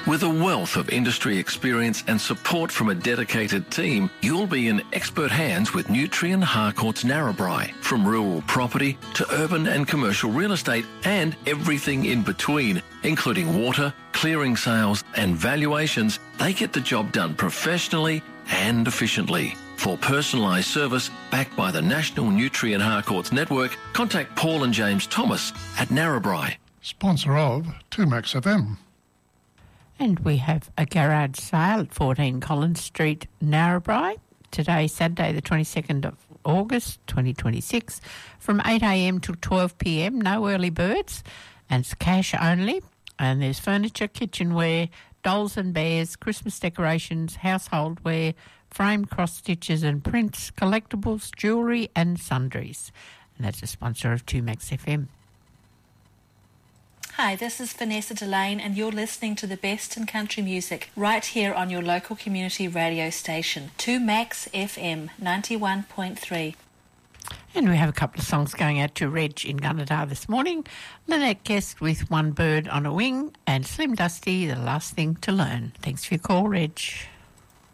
With a wealth of industry experience and support from a dedicated team, you'll be in expert hands with Nutrien Harcourts Narrabri. From rural property to urban and commercial real estate and everything in between, including water, clearing sales and valuations, they get the job done professionally and efficiently. For personalised service backed by the National Nutrien Harcourts Network, contact Paul and James Thomas at Narrabri. Sponsor of 2Max FM. And we have a garage sale at 14 Collins Street, Narrabri. Today, Saturday, the 22nd of August, 2026, from 8 a.m. till 12 p.m. No early birds, and it's cash only. And there's furniture, kitchenware, dolls and bears, Christmas decorations, household wear, framed cross stitches and prints, collectibles, jewellery and sundries. And that's a sponsor of 2Max FM. Hi, this is Vanessa Delane and you're listening to the best in country music right here on your local community radio station, 2Max FM 91.3. And we have a couple of songs going out to Reg in Gunnedah this morning. Lynette Guest with One Bird on a Wing and Slim Dusty, The Last Thing to Learn. Thanks for your call, Reg.